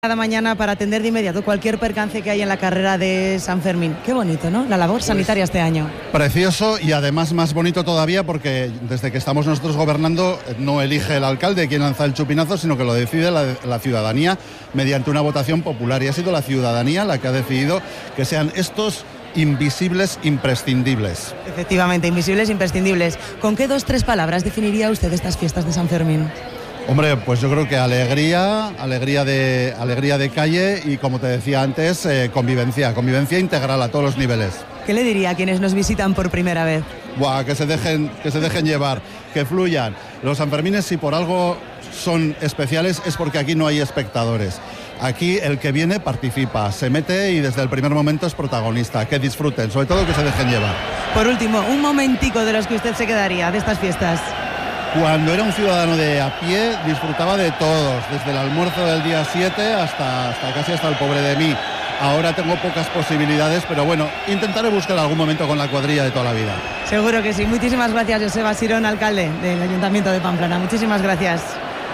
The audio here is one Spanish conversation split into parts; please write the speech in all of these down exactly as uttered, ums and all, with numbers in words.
Cada mañana para atender de inmediato cualquier percance que hay en la carrera de San Fermín. Qué bonito, ¿no? La labor sanitaria este año. Precioso, y además más bonito todavía porque desde que estamos nosotros gobernando no elige el alcalde quien lanza el chupinazo, sino que lo decide la, la ciudadanía mediante una votación popular. Y ha sido la ciudadanía la que ha decidido que sean estos invisibles imprescindibles. Efectivamente, invisibles imprescindibles. ¿Con qué dos, tres palabras definiría usted estas fiestas de San Fermín? Hombre, pues yo creo que alegría, alegría de, alegría de calle y, como te decía antes, eh, convivencia, convivencia integral a todos los niveles. ¿Qué le diría a quienes nos visitan por primera vez? Buah, que se dejen, que se dejen llevar, que fluyan. Los Sanfermines, si por algo son especiales, es porque aquí no hay espectadores. Aquí el que viene participa, se mete y desde el primer momento es protagonista. Que disfruten, sobre todo que se dejen llevar. Por último, un momentico de los que usted se quedaría de estas fiestas. Cuando era un ciudadano de a pie, disfrutaba de todos, desde el almuerzo del día siete hasta, hasta casi hasta el pobre de mí. Ahora tengo pocas posibilidades, pero bueno, intentaré buscar algún momento con la cuadrilla de toda la vida. Seguro que sí. Muchísimas gracias, Joseba Sirón, alcalde del Ayuntamiento de Pamplona. Muchísimas gracias.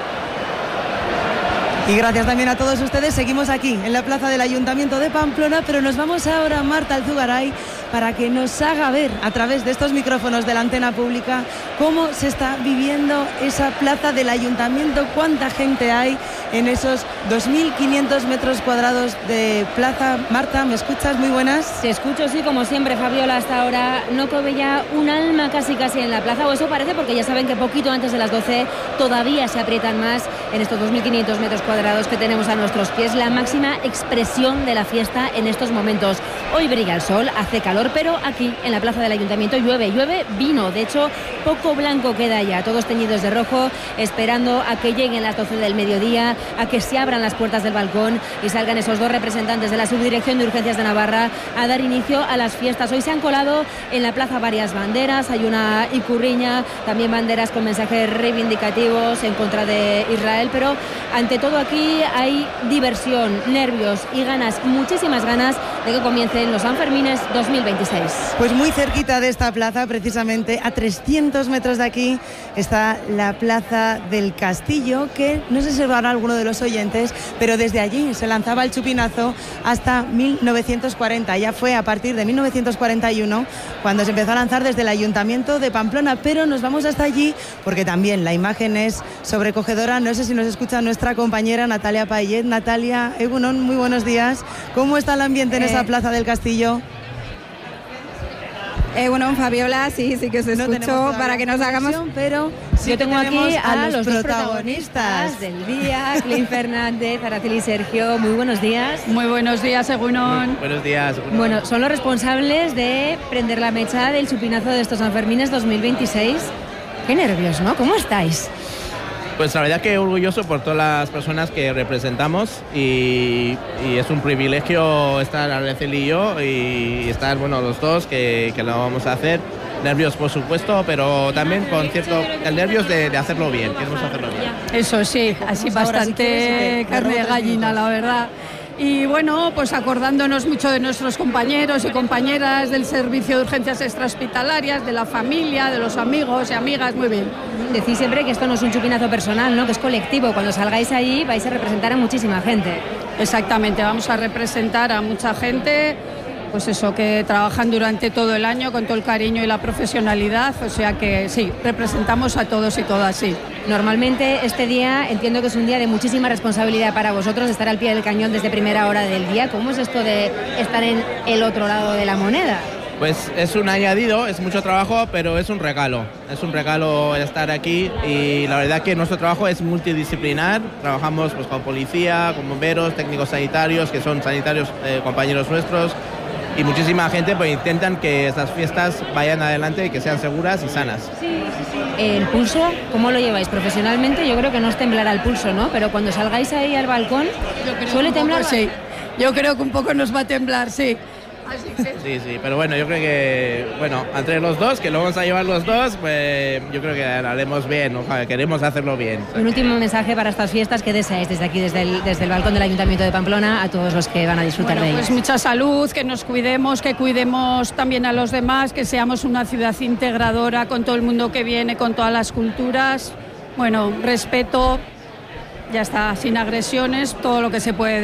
Y gracias también a todos ustedes. Seguimos aquí en la plaza del Ayuntamiento de Pamplona, pero nos vamos ahora a Marta Alzugaray para que nos haga ver a través de estos micrófonos de la antena pública cómo se está viviendo esa plaza del Ayuntamiento, cuánta gente hay en esos dos mil quinientos metros cuadrados de plaza. Marta, ¿me escuchas? Muy buenas. Te escucho, sí, como siempre, Fabiola. Hasta ahora no cabe ya un alma casi casi en la plaza, o eso parece, porque ya saben que poquito antes de las doce todavía se aprietan más en estos dos mil quinientos metros cuadrados que tenemos a nuestros pies, la máxima expresión de la fiesta en estos momentos. Hoy brilla el sol, hace calor, pero aquí en la plaza del Ayuntamiento llueve, llueve vino. De hecho, poco blanco queda ya, todos teñidos de rojo, esperando a que lleguen las doce del mediodía, a que se abran las puertas del balcón y salgan esos dos representantes de la Subdirección de Urgencias de Navarra a dar inicio a las fiestas. Hoy se han colado en la plaza varias banderas, hay una icurriña, también banderas con mensajes reivindicativos en contra de Israel, pero ante todo aquí hay diversión, nervios y ganas, muchísimas ganas de que comiencen los Sanfermines dos mil veintiséis. Pues muy cerquita de esta plaza, precisamente a trescientos metros de aquí, está la Plaza del Castillo, que no sé si se verá alguno de los oyentes, pero desde allí se lanzaba el chupinazo hasta mil novecientos cuarenta. Ya fue a partir de mil novecientos cuarenta y uno cuando se empezó a lanzar desde el Ayuntamiento de Pamplona, pero nos vamos hasta allí porque también la imagen es sobrecogedora. No sé si nos escucha nuestra compañera Natalia Payet. Natalia, Egunon, muy buenos días. ¿Cómo está el ambiente en eh... esa Plaza del Castillo? Eh, bueno, Fabiola, sí, sí que os escucho no para que nos hagamos... Pero sí, yo tengo aquí a, a los, los protagonistas. protagonistas del día, Clint Fernández, Araceli Sergio. Muy buenos días. Muy buenos días, Egunon. Muy buenos días. Egunon. Bueno, son los responsables de prender la mecha del chupinazo de estos Sanfermines dos mil veintiséis. Qué nervios, ¿no? ¿Cómo estáis? Pues la verdad que orgulloso por todas las personas que representamos y, y es un privilegio estar Araceli y yo y estar, bueno, los dos que, que lo vamos a hacer. Nervios, por supuesto, pero también con cierto... El nervios de, de hacerlo bien, queremos hacerlo bien. Eso sí, así bastante si carne de gallina, la verdad. Y bueno, pues acordándonos mucho de nuestros compañeros y compañeras del servicio de urgencias extrahospitalarias, de la familia, de los amigos y amigas, muy bien. Decís siempre que esto no es un chupinazo personal, ¿no? Que es colectivo. Cuando salgáis ahí vais a representar a muchísima gente. Exactamente, vamos a representar a mucha gente, pues eso, que trabajan durante todo el año con todo el cariño y la profesionalidad, o sea que sí, representamos a todos y todas, sí. Normalmente este día entiendo que es un día de muchísima responsabilidad para vosotros, de estar al pie del cañón desde primera hora del día. ¿Cómo es esto de estar en el otro lado de la moneda? Pues es un añadido, es mucho trabajo, pero es un regalo. Es un regalo estar aquí y la verdad que nuestro trabajo es multidisciplinar. Trabajamos pues con policía, con bomberos, técnicos sanitarios, que son sanitarios eh, compañeros nuestros, y muchísima gente pues intentan que estas fiestas vayan adelante y que sean seguras y sanas. Sí, sí, sí. ¿El pulso cómo lo lleváis profesionalmente? Yo creo que no os temblará el pulso, ¿no? Pero cuando salgáis ahí al balcón, ¿suele temblar? Poco, sí, yo creo que un poco nos va a temblar, sí. Así que... Sí, sí, pero bueno, yo creo que, bueno, entre los dos, que lo vamos a llevar los dos, pues yo creo que lo haremos bien, ojalá, queremos hacerlo bien. Un último mensaje para estas fiestas, ¿qué deseáis desde aquí, desde el, desde el balcón del Ayuntamiento de Pamplona, a todos los que van a disfrutar bueno, de ellos? Pues mucha salud, que nos cuidemos, que cuidemos también a los demás, que seamos una ciudad integradora con todo el mundo que viene, con todas las culturas. Bueno, respeto, ya está, sin agresiones, todo lo que se puede.